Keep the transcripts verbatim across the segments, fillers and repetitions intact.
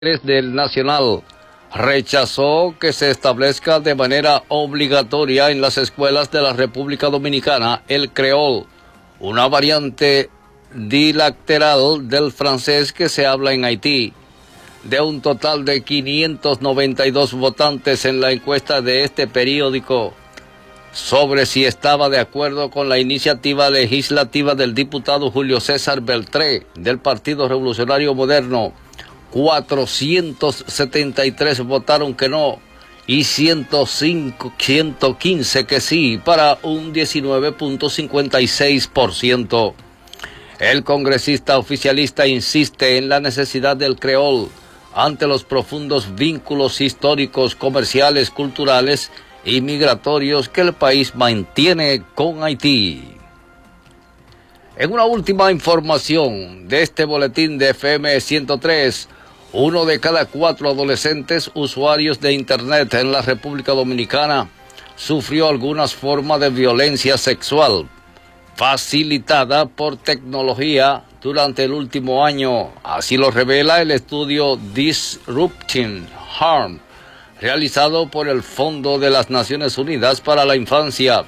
del Nacional rechazó que se establezca de manera obligatoria en las escuelas de la República Dominicana el creol, una variante dilateral del francés que se habla en Haití. De un total de quinientos noventa y dos votantes en la encuesta de este periódico sobre si estaba de acuerdo con la iniciativa legislativa del diputado Julio César Beltré del Partido Revolucionario Moderno, cuatrocientos setenta y tres votaron que no y ciento cinco, ciento quince que sí, para un diecinueve punto cincuenta y seis por ciento. El congresista oficialista insiste en la necesidad del creol ante los profundos vínculos históricos, comerciales, culturales y migratorios que el país mantiene con Haití. En una última información de este boletín de F M ciento tres, uno de cada cuatro adolescentes usuarios de Internet en la República Dominicana sufrió alguna forma de violencia sexual facilitada por tecnología durante el último año. Así lo revela el estudio Disrupting Harm, realizado por el Fondo de las Naciones Unidas para la Infancia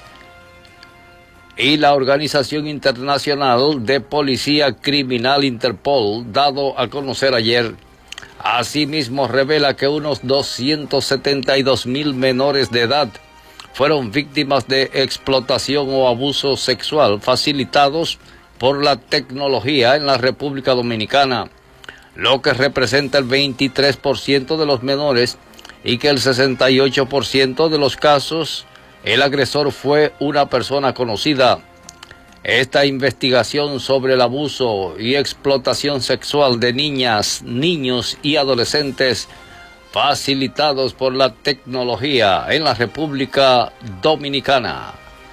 y la Organización Internacional de Policía Criminal Interpol, dado a conocer ayer. Asimismo, revela que unos doscientos setenta y dos mil menores de edad fueron víctimas de explotación o abuso sexual facilitados por la tecnología en la República Dominicana, lo que representa el veintitrés por ciento de los menores, y que el sesenta y ocho por ciento de los casos el agresor fue una persona conocida. Esta investigación sobre el abuso y explotación sexual de niñas, niños y adolescentes facilitados por la tecnología en la República Dominicana.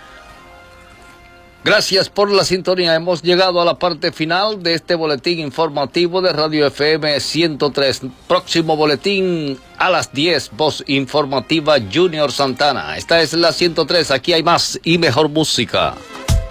Gracias por la sintonía. Hemos llegado a la parte final de este boletín informativo de Radio F M ciento tres. Próximo boletín a las diez, voz informativa Junior Santana. Esta es la ciento tres, aquí hay más y mejor música.